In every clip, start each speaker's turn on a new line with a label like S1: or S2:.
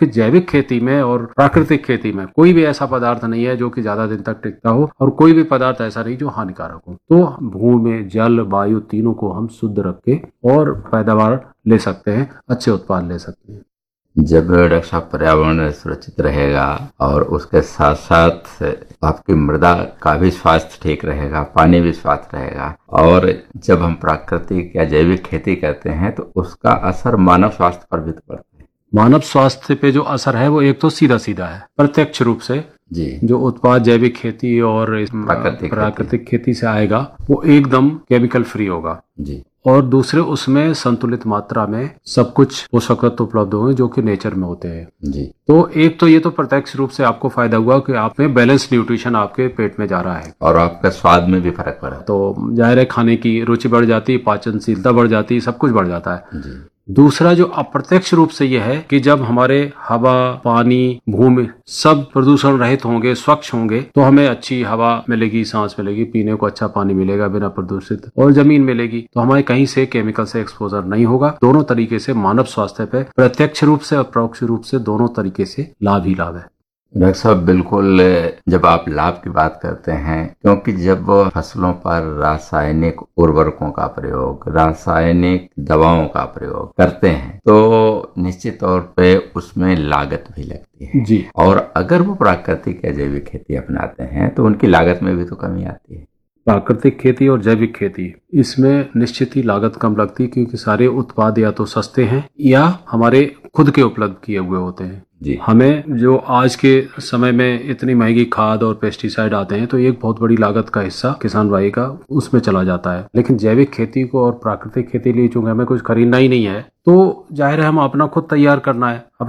S1: जबकि जैविक खेती में और प्राकृतिक खेती में कोई भी ऐसा पदार्थ नहीं है जो कि ज्यादा दिन तक टिकता हो, और कोई भी पदार्थ ऐसा नहीं जो हानिकारक हो। तो भूमि, जल, वायु तीनों को हम शुद्ध रख के और पैदावार ले सकते हैं, अच्छे उत्पाद ले सकते हैं।
S2: जब डॉक्टर साहब पर्यावरण सुरक्षित रहेगा और उसके साथ साथ आपकी मृदा का भी स्वास्थ्य ठीक रहेगा, पानी भी स्वास्थ्य रहेगा, और जब हम प्राकृतिक या जैविक खेती करते हैं तो उसका असर मानव स्वास्थ्य पर भी तो पड़ता है।
S1: मानव स्वास्थ्य पे जो असर है वो एक तो सीधा सीधा है, प्रत्यक्ष रूप से
S2: जी,
S1: जो उत्पाद जैविक खेती और प्राकृतिक खेती से आएगा वो एकदम केमिकल फ्री होगा
S2: जी,
S1: और दूसरे उसमें संतुलित मात्रा में सब कुछ पोषक तत्व उपलब्ध होंगे जो कि नेचर में होते हैं
S2: जी।
S1: तो एक तो ये तो प्रत्यक्ष रूप से आपको फायदा हुआ कि आप में बैलेंस न्यूट्रिशन आपके पेट में जा रहा है
S2: और आपका स्वाद में भी फर्क पड़ा,
S1: तो जाहिर है खाने की रुचि बढ़ जाती है, पाचनशीलता बढ़ जाती है, सब कुछ बढ़ जाता है
S2: जी।
S1: दूसरा जो अप्रत्यक्ष रूप से यह है कि जब हमारे हवा, पानी, भूमि सब प्रदूषण रहित होंगे, स्वच्छ होंगे, तो हमें अच्छी हवा मिलेगी, सांस मिलेगी, पीने को अच्छा पानी मिलेगा बिना प्रदूषित, और जमीन मिलेगी, तो हमारे कहीं से केमिकल से एक्सपोजर नहीं होगा। दोनों तरीके से मानव स्वास्थ्य पे प्रत्यक्ष रूप से और परोक्ष रूप से दोनों तरीके से लाभ ही लाभ है।
S2: डॉक्टर साहब, बिल्कुल जब आप लाभ की बात करते हैं, क्योंकि जब फसलों पर रासायनिक उर्वरकों का प्रयोग, रासायनिक दवाओं का प्रयोग करते हैं तो निश्चित तौर पे उसमें लागत भी लगती है
S1: जी।
S2: और अगर वो प्राकृतिक या जैविक खेती अपनाते हैं तो उनकी लागत में भी तो कमी आती है।
S1: प्राकृतिक खेती और जैविक खेती इसमें निश्चित ही लागत कम लगती है क्योंकि सारे उत्पाद या तो सस्ते हैं या हमारे खुद के उपलब्ध किए हुए होते हैं
S2: जी।
S1: हमें जो आज के समय में इतनी महंगी खाद और पेस्टिसाइड आते हैं तो एक बहुत बड़ी लागत का हिस्सा किसान भाई का उसमें चला जाता है। लेकिन जैविक खेती को और प्राकृतिक खेती के लिए चूंकि हमें कुछ खरीदना ही नहीं है तो जाहिर है हम अपना खुद तैयार करना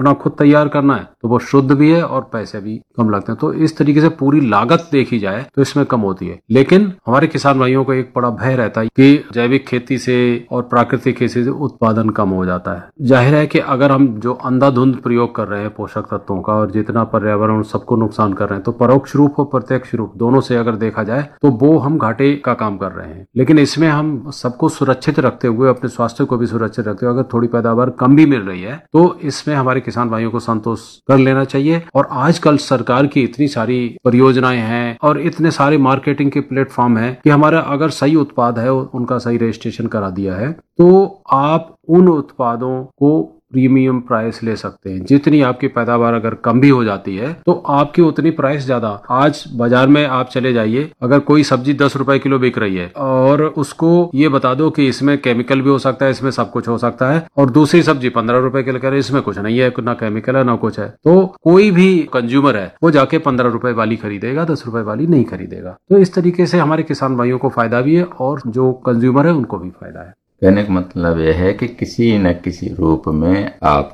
S1: है तो वो शुद्ध भी है और पैसे भी कम लगते हैं। तो इस तरीके से पूरी लागत देखी जाए तो इसमें कम होती है। लेकिन हमारे किसान भाइयों को एक बड़ा भय रहता है कि जैविक खेती से और प्राकृतिक खेती से उत्पादन कम हो जाता है। जाहिर है कि अगर हम जो अंधाधुंध प्रयोग कर रहे हैं पोषक तत्वों का और जितना पर्यावरण सबको नुकसान कर रहे हैं तो परोक्ष रूप और प्रत्यक्ष रूप दोनों से अगर देखा जाए तो वो हम घाटे का काम कर रहे हैं। लेकिन इसमें हम सबको सुरक्षित रखते हुए, अपने स्वास्थ्य को भी सुरक्षित रखते हुए अगर थोड़ी पैदावार कम भी मिल रही है तो इसमें हमारे किसान भाइयों को संतोष कर लेना चाहिए। और आजकल सरकार की इतनी सारी परियोजनाएं हैं और इतने सारे मार्केटिंग के प्लेटफॉर्म हैं कि हमारा अगर सही उत्पाद है, उनका सही रजिस्ट्रेशन करा दिया है तो आप उन उत्पादों को प्रीमियम प्राइस ले सकते हैं। जितनी आपकी पैदावार अगर कम भी हो जाती है तो आपकी उतनी प्राइस ज्यादा। आज बाजार में आप चले जाइए, अगर कोई सब्जी 10 रुपए किलो बिक रही है और उसको ये बता दो कि इसमें केमिकल भी हो सकता है, इसमें सब कुछ हो सकता है, और दूसरी सब्जी 15 रुपए किलो कह रहे इसमें कुछ नहीं है, ना केमिकल है ना कुछ है, तो कोई भी कंज्यूमर है वो जाके 15 रुपए वाली खरीदेगा, 10 रुपए वाली नहीं खरीदेगा। तो इस तरीके से हमारे किसान भाइयों को फायदा भी है और जो कंज्यूमर है उनको भी फायदा है।
S2: कहने का मतलब यह है कि किसी न किसी रूप में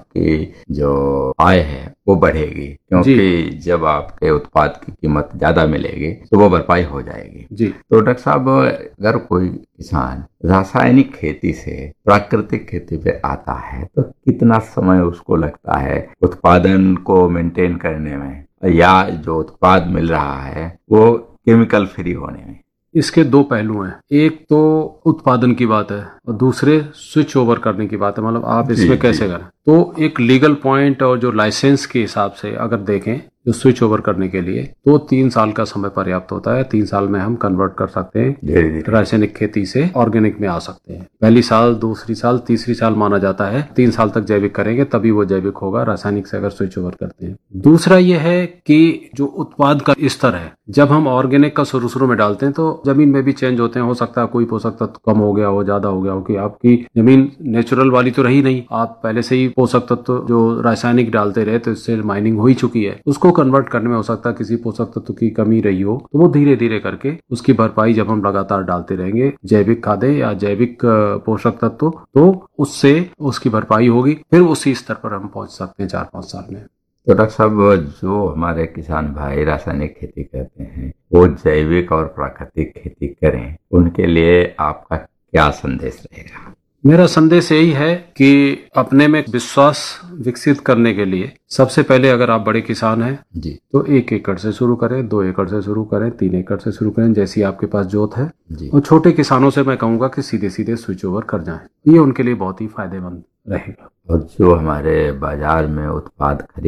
S2: आपकी जो आय है वो बढ़ेगी, क्योंकि जब आपके उत्पाद की कीमत ज्यादा मिलेगी तो वो भरपाई हो जाएगी
S1: जी।
S2: तो डॉक्टर साहब, अगर कोई किसान रासायनिक खेती से प्राकृतिक खेती पे आता है तो कितना समय उसको लगता है उत्पादन को मेंटेन करने में, या जो उत्पाद मिल रहा है वो केमिकल फ्री होने में?
S1: इसके दो पहलू हैं। एक तो उत्पादन की बात है और दूसरे स्विच ओवर करने की बात है, मतलब आप इसमें कैसे करें। तो एक लीगल पॉइंट और जो लाइसेंस के हिसाब से अगर देखें जो स्विच ओवर करने के लिए तो 3 साल का समय पर्याप्त होता है। 3 साल में हम कन्वर्ट कर सकते हैं, रासायनिक खेती से ऑर्गेनिक में आ सकते हैं। पहली साल, दूसरी साल, तीसरी साल माना जाता है। 3 साल तक जैविक करेंगे तभी वो जैविक होगा, रासायनिक से अगर स्विच ओवर करते हैं। दूसरा ये है कि जो उत्पाद का स्तर है, जब हम ऑर्गेनिक का शुरू में डालते हैं तो जमीन में भी चेंज होते हैं। हो सकता है कोई पोषक तत्व कम हो गया हो, ज्यादा हो गया हो, कि आपकी जमीन नेचुरल वाली तो रही नहीं, आप पहले से ही पोषक तत्व जो रासायनिक डालते रहे तो इससे माइनिंग हो ही चुकी है। उसको कन्वर्ट करने में हो सकता है किसी पोषक तत्व की कमी रही हो, तो वो धीरे धीरे करके उसकी भरपाई जब हम लगातार डालते रहेंगे जैविक खादें या जैविक पोषक तत्व, तो उससे उसकी भरपाई होगी, फिर उसी स्तर पर हम पहुंच सकते हैं 4-5 साल में।
S2: तो डॉक्टर साहब, जो हमारे किसान भाई रासायनिक खेती करते हैं वो जैविक और प्राकृतिक खेती करें, उनके लिए आपका क्या संदेश रहेगा?
S1: मेरा संदेश यही है कि अपने में विश्वास विकसित करने के लिए सबसे पहले अगर आप बड़े किसान हैं
S2: जी
S1: तो 1 एकड़ से शुरू करें, 2 एकड़ से शुरू करें, 3 एकड़ से शुरू करें, जैसी आपके पास जोत है
S2: जी।
S1: और छोटे किसानों से मैं कहूंगा कि सीधे सीधे स्विच ओवर कर जाएं, ये उनके लिए बहुत ही फायदेमंद रहेगा।
S2: और जो हमारे बाजार में उत्पाद